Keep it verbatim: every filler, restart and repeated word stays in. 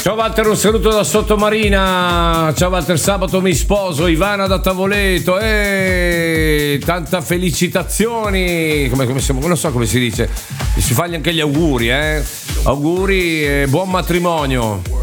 Ciao Walter, un saluto da Sottomarina. Ciao Walter, sabato mi sposo, Ivana da Tavoleto. E tanta felicitazioni. Come, come siamo, non so come si dice. Si fanno anche gli auguri, eh. Auguri e buon matrimonio.